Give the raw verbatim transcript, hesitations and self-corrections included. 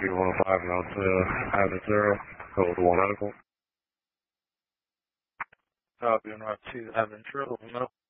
two one five now to Avenue Zero, code one medical. Copy, N R two, Avenue Zero, medical.